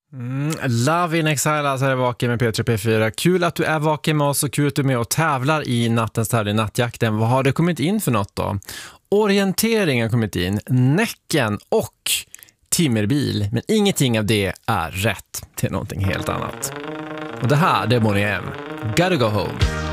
Love in Exile, alltså är vaken med P3 P4. Kul att du är vaken med oss och kul att du är med och tävlar i nattens tävling, Nattjakten. Vad har det kommit in för något då? Orientering har kommit in, Näcken och Timmerbil. Men ingenting av det är rätt till någonting helt annat. Och det här, det är Bonnie M. Gotta go home.